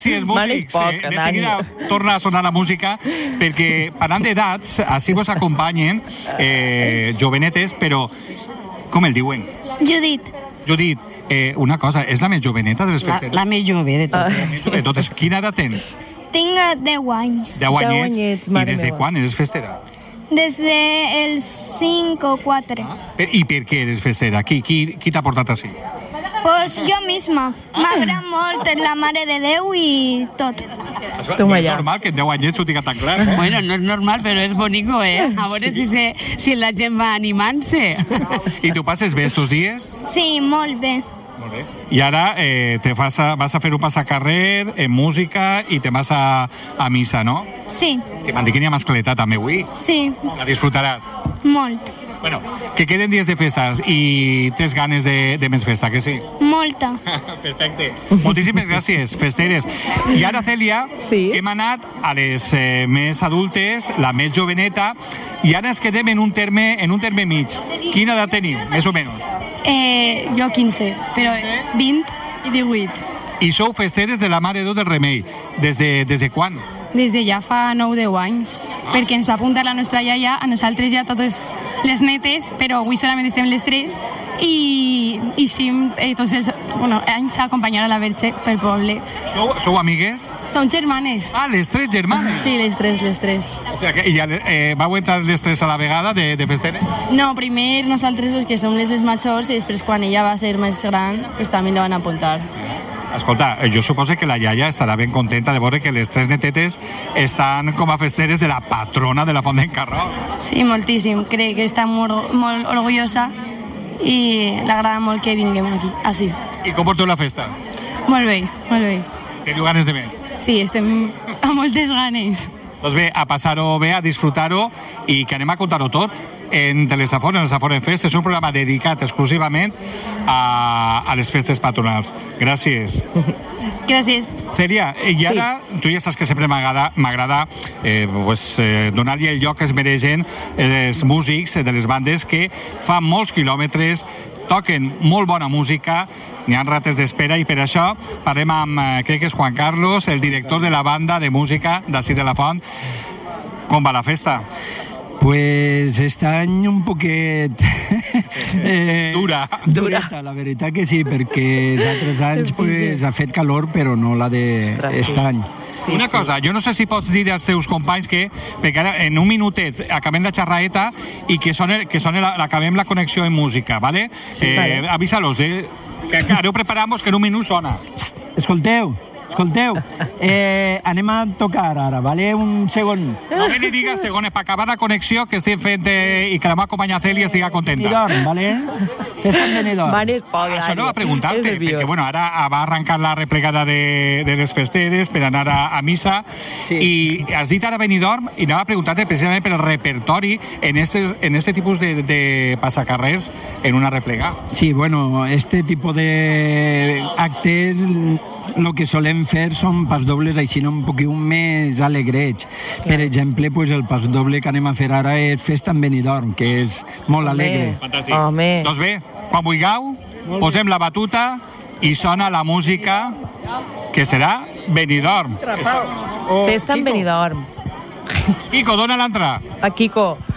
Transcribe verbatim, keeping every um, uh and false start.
Sí, és músics. Poc, eh? De seguida torna a sonar la música, perquè parlant d'edats, així vos acompanyen eh, jovenetes, però com el diuen? Judit. Judit, eh, una cosa, és la més joveneta de les La, festeres? la més jove de totes. De totes. Quina edat tens? Tinc deu anys. Deu anyets. anyets, I mare des de meva. quan eres festera? Des dels cinc o quatre. Per- I per què eres festera? Qui, qui, qui t'ha portat així? Pues jo misma. M'agrada molt la Mare de Déu i tot. Toma No és ja. normal que en deu anyets ho tinga tan clar. Eh? Bueno, no és normal, però és bonico, eh? A veure si, se, si la gent va animant-se. I tu passes bé estos dies? Sí, molt bé. Molt bé. I ara eh, te vas, a, vas a fer un passacarrer en música i te vas a, a missa, no? Sí, Que m'han dit que n'hi ha mascleta també avui. sí, La disfrutaràs. molt. Bueno, que queden dies de festes i tens ganes de, de més festa, que sí? Molta. Perfecte. Moltíssimes gràcies, festeres. I ara, Cèlia, Sí. hem anat a les eh, més adultes, la més joveneta, i ara ens quedem en un terme, en un terme mig. Quina edat teniu, més o menys? Eh, jo quinze, però vint i divuit. I sou festeres de la Mare de Déu del Remei. Des de, des de quan? Des de ja fa nou o deu anys, perquè ens va apuntar la nostra iaia, a nosaltres ja totes les netes, però avui solament estem les tres, i, i així eh, tots els bueno, anys acompanyar a la Verge pel poble. Sou, sou amigues? Som germanes. Ah, les tres germanes. Sí, les tres, les tres. O sigui que ja eh, vau entrar les tres a la vegada de, de festeres? No, primer nosaltres els que som les més majors i després quan ella va ser més gran, pues també la van apuntar. Escolta, jo suposo que la iaia estarà ben contenta de veure que les tres netetes estan com a festeres de la patrona de la Font d'en Carròs. Sí, moltíssim. Crec que està molt, molt orgullosa i l'agrada molt que vinguem aquí, així. I com porteu la festa? Molt bé, molt bé. Teniu ganes de més? Sí, estem amb moltes ganes. Doncs bé, a passar-ho bé, a disfrutar-ho i que anem a contar-ho tot en Telesafon, en el Safon en Fest. És un programa dedicat exclusivament a, a les festes patronals. Gràcies. Gràcies. Cèlia, i ara, sí. Tu ja saps que sempre m'agrada m'agrada eh, pues, eh, donar-li el lloc que es mereixen els músics de les bandes que fan molts quilòmetres, toquen molt bona música, n'hi ha rates d'espera i per això parlem amb, eh, crec que és Juan Carlos, el director de la banda de música d'ací de la Font. Com va la festa? Pues este any un poquet... eh, Dura. Dureta, la veritat que sí, perquè els altres anys pues, ha fet calor, però no la d'aquest any. Sí, Una sí. cosa, jo no sé si pots dir als teus companys que, perquè ara en un minutet acabem la xerraeta i que sona, que sona la, acabem la connexió en música, ¿vale? Sí, eh, vale. Avísalos, eh, que, que aneu preparant-vos que en un minut sona. Escolteu, escolteu, eh, anem a tocar ara, ¿vale? Un segon. No me li digues segones, per acabar la connexió que estic fent eh, i que la meva companya Cèlia estigui contenta. Benidorm, ¿vale? Festa en Benidorm. Van és poc, Això no va preguntar-te, És nerviós. perquè bueno, ara va arrencar la replegada de, de les festeres per anar a, a missa, Sí. i has dit ara Benidorm i anava a preguntar-te precisament per el repertori en este, en este tipus de, de passacarrers en una replega. Sí, bueno, este tipo de actes lo que solem fer són pasdobles així un poquet més alegrets. Per exemple, pues, el pasdoble que anem a fer ara és Festa en Benidorm, que és molt alegre. Fantàstic. Home. Doncs bé, quan vulgueu, posem la batuta i sona la música que serà Benidorm. Festa en Benidorm. Quico, dona l'entrada. A Kiko.